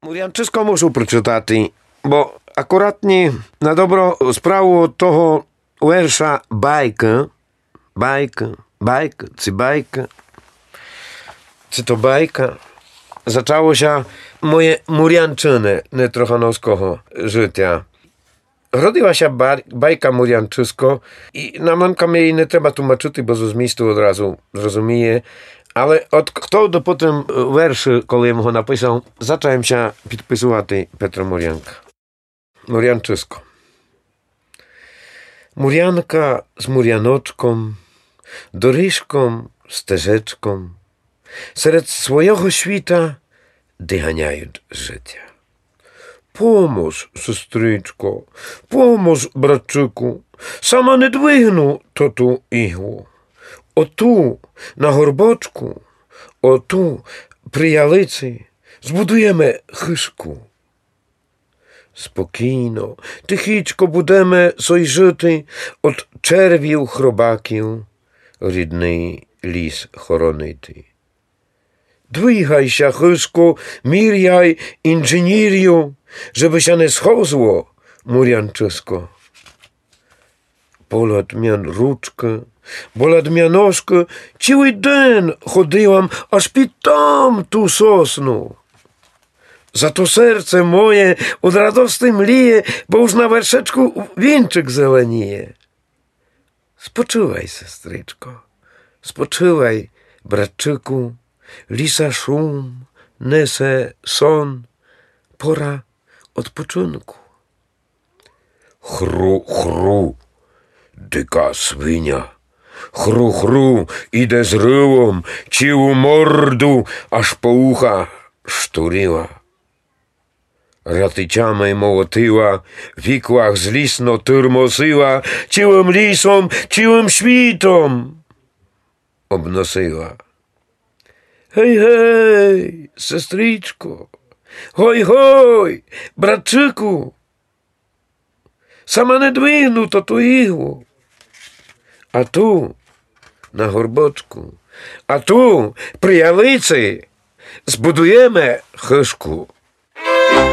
Мур'янчисько мушу прочитати, бо акуратні на добро справу того верша байка, czy to bajka, zaczęło się moje Mur'янчини нетрохановського життя. Родила się bajka Mur'янчисько i na manka jej nie trzeba tłumaczyć, bo z mistu od razu zrozumie. Ale od kto do potem werszy, коли я його написав, zacząłem się підписувати Петро Мур'янка. Mur'янчисько. Mur'янка z Mur'яночком, доріжком, стежечком, серед свого світа доганяють життя. Помож, сестричко, помож, братчику, сама не двигну ту іглу. Оту на горбочку, оту при ялиці збудуємо хишку. Спокійно, тихічко будемо сой жити от червів хробаків рідний ліс хоронити. Двигайся, хишко, міряй інженір'ю, żeby się nie schozło, Mur'янчисько. Bolad mian ruczkę, bolad mian nóżkę, cały dzień chodziłam, aż pitam tu sosnu. Za to serce moje od radości mlije, bo już na werszeczku wieńczyk zelenieje. Spoczywaj, sestryczko, spoczywaj, bratczyku, lisa szum, nese son, pora odpoczynku. Chru, chru, dyka swinia. Chru, chru, idę z ryłą, ciłu mordu, aż po ucha szturiła. Ratyciamej mołotyła, w ikłach zlisno tyrmosiła, ciłym lisom, ciłym świtom obnosiła. Hej, hej, sestriczko, hoj, hoj, bratczyku, sama nie dwignu to tu igłu. A tu, na горбочку, a tu, pri ялиці, збудуємо хишку.